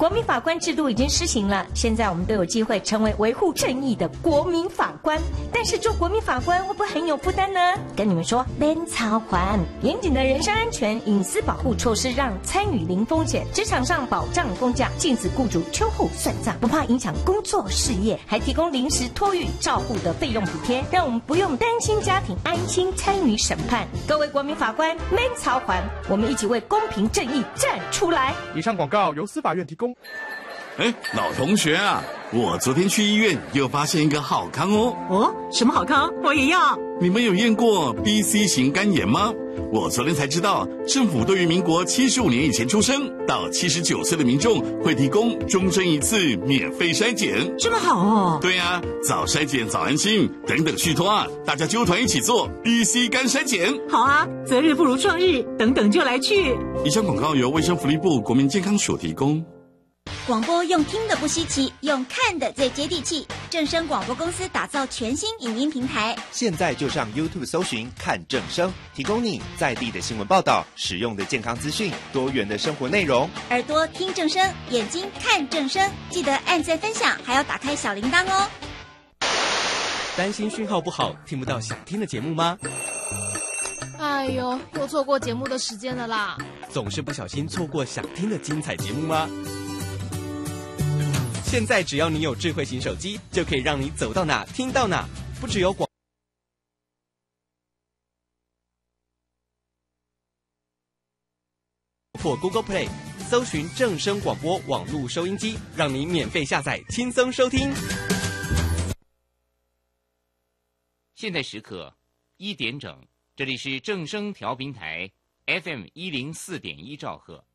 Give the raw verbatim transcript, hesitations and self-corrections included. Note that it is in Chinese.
国民法官制度已经施行了，现在我们都有机会成为维护正义的国民法官。但是做国民法官会不会很有负担呢？跟你们说，免操还严谨的人身安全、隐私保护措施，让参与零风险，职场上保障公假，禁止雇主秋后算账，不怕影响工作事业，还提供临时托育照护的费用补贴，让我们不用担心家庭，安心参与审判。各位国民法官，免操还，我们一起为公平正义站出来。 以上广告由司法院提供。 哎，老同学啊，我昨天去医院又发现一个好康哦。 哦，什么好康？我也要。 你们有验过 B C 型肝炎吗？我昨天才知道，政府对于民国七十五年以前出生到七十九岁的民众会提供终身一次免费筛检。 这么好哦。 对啊，早筛检早安心，等等续托啊，大家揪团一起做 B C 肝筛检。 好啊，择日不如撞日，等等就来去。 以上广告由卫生福利部国民健康署提供。 广播用听的不稀奇，用看的最接地气。正声广播公司打造全新影音平台， 现在就上 YouTube 搜寻看正声，提供你在地的新闻报道、实用的健康资讯、多元的生活内容。 耳朵听正声，眼睛看正声，记得按赞分享，还要打开小铃铛哦。 担心讯号不好，听不到想听的节目吗？ 哎呦，又错过节目的时间了啦！ 总是不小心错过想听的精彩节目吗？现在只要你有智慧型手机，就可以让你走到哪听到哪，不只有广或 Google Play 搜寻正声广播网络收音机，让你免费下载，轻松收听。 现在时刻一点整，这里是正声调频台 F M 一零四点一兆赫。